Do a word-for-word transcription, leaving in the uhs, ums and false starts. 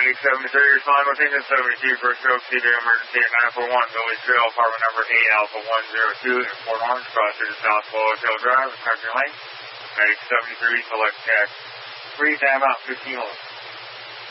Medic seventy-three, respond Martinez seventy-two, first stroke, C B emergency at nine four one, Village Trail, apartment number eight, Alpha one zero two, in Fort Orange, cross to the South Polo Hill Drive, country lane. Medic seventy-three, select tax three, time out fifteen eleven.